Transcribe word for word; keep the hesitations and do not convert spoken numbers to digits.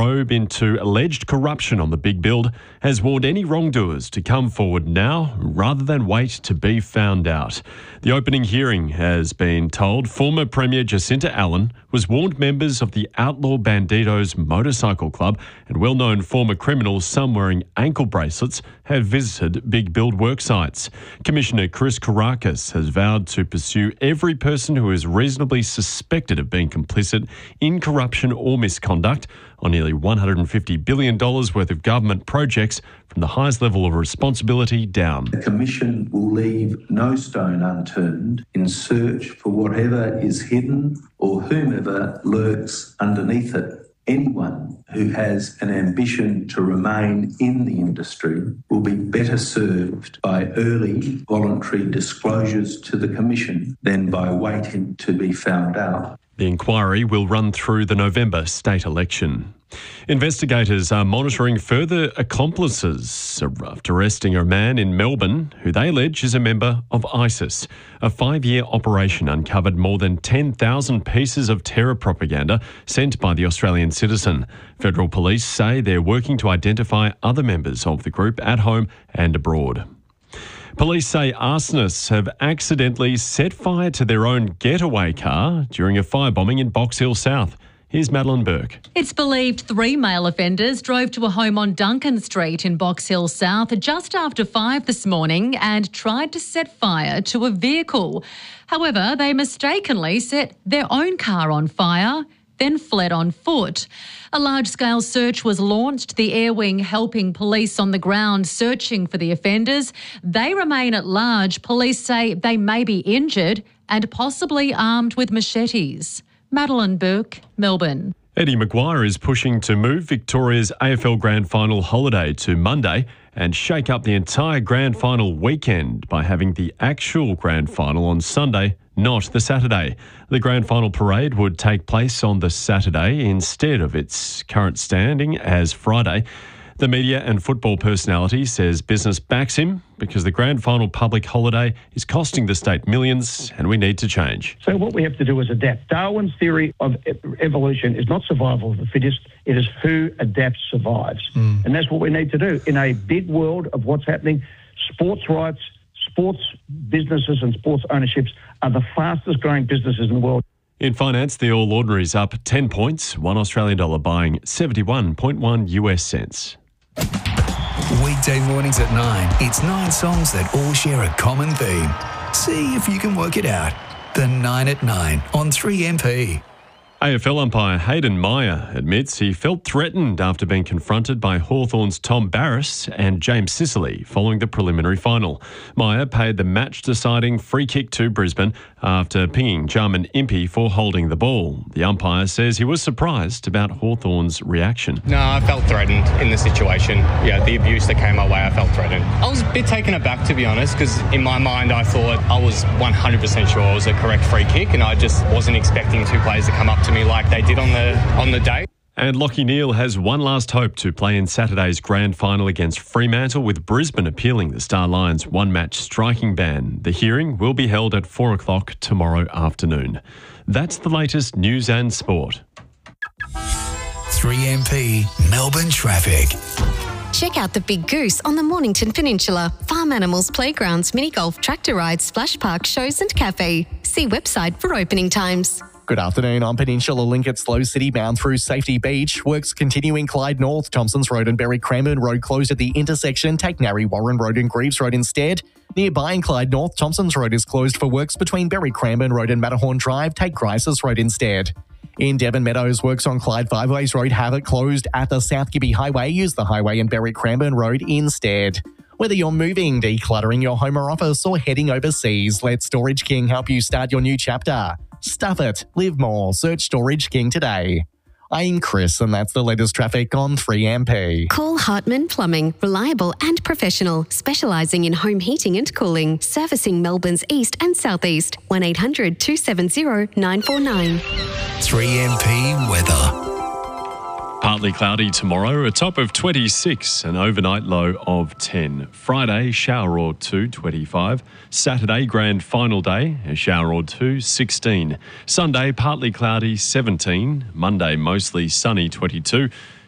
probe into alleged corruption on the big build has warned any wrongdoers to come forward now rather than wait to be found out. The opening hearing has been told former Premier Jacinta Allen was warned members of the Outlaw Bandidos Motorcycle Club and well-known former criminals, some wearing ankle bracelets, have visited big build work sites. Commissioner Chris Kourakis has vowed to pursue every person who is reasonably suspected of being complicit in corruption or misconduct on nearly one hundred fifty billion dollars worth of government projects from the highest level of responsibility down. The Commission will leave no stone unturned in search for whatever is hidden or whomever lurks underneath it. Anyone who has an ambition to remain in the industry will be better served by early voluntary disclosures to the Commission than by waiting to be found out. The inquiry will run through the November state election. Investigators are monitoring further accomplices after arresting a man in Melbourne who they allege is a member of ISIS. A five-year operation uncovered more than ten thousand pieces of terror propaganda sent by the Australian citizen. Federal police say they're working to identify other members of the group at home and abroad. Police say arsonists have accidentally set fire to their own getaway car during a firebombing in Box Hill South. Here's Madeline Burke. It's believed three male offenders drove to a home on Duncan Street in Box Hill South just after five this morning and tried to set fire to a vehicle. However, they mistakenly set their own car on fire, then fled on foot. A large-scale search was launched, the Air Wing helping police on the ground searching for the offenders. They remain at large. Police say they may be injured and possibly armed with machetes. Madeline Burke, Melbourne. Eddie Maguire is pushing to move Victoria's A F L Grand Final holiday to Monday and shake up the entire Grand Final weekend by having the actual Grand Final on Sunday, not the Saturday. The Grand Final parade would take place on the Saturday instead of its current standing as Friday. The media and football personality says business backs him because the Grand Final public holiday is costing the state millions and we need to change. So what we have to do is adapt. Darwin's theory of evolution is not survival of the fittest, it is who adapts survives. Mm. And that's what we need to do. In a big world of what's happening, sports rights, sports businesses and sports ownerships are the fastest growing businesses in the world. In finance, the All Ordinary's up ten points, one Australian dollar buying seventy-one point one US cents. Weekday mornings at nine, it's nine songs that all share a common theme. See if you can work it out. The nine at nine on three M P. A F L umpire Hayden Meyer admits he felt threatened after being confronted by Hawthorn's Tom Barras and James Sicily following the preliminary final. Meyer paid the match-deciding free kick to Brisbane after pinging Jarman Impey for holding the ball. The umpire says he was surprised about Hawthorn's reaction. No, I felt threatened in the situation. Yeah, the abuse that came my way, I felt threatened. I was a bit taken aback, to be honest, because in my mind I thought I was one hundred percent sure it was a correct free kick and I just wasn't expecting two players to come up to me like they did on the on the day. And Lachie Neale has one last hope to play in Saturday's grand final against Fremantle, with Brisbane appealing the Star Lions' one-match striking ban. The hearing will be held at four o'clock tomorrow afternoon. That's the latest news and sport. three M P Melbourne traffic. Check out the Big Goose on the Mornington Peninsula. Farm animals, playgrounds, mini-golf, tractor rides, splash park, shows and cafe. See website for opening times. Good afternoon. On Peninsula Link at Slow City bound through Safety Beach. Works continuing Clyde North, Thompsons Road and Berry Cranbourne Road closed at the intersection. Take Narry Warren Road and Greaves Road instead. Nearby in Clyde North, Thompsons Road is closed for works between Berry Cranbourne Road and Matterhorn Drive. Take Crisis Road instead. In Devon Meadows, works on Clyde Five Ways Road have it closed at the South Gibby Highway. Use the highway and Berry Cranbourne Road instead. Whether you're moving, decluttering your home or office, or heading overseas, let Storage King help you start your new chapter. Stuff it. Live more. Search Storage King today. I'm Chris, and that's the latest traffic on three M P. Call Hartman Plumbing, reliable and professional, specialising in home heating and cooling, servicing Melbourne's east and southeast. one eight hundred two seven zero nine four nine. three M P weather. Partly cloudy tomorrow, a top of twenty-six, an overnight low of ten. Friday, shower or two, twenty-five. Saturday, grand final day, a shower or two, sixteen. Sunday, partly cloudy, seventeen. Monday, mostly sunny, twenty-two.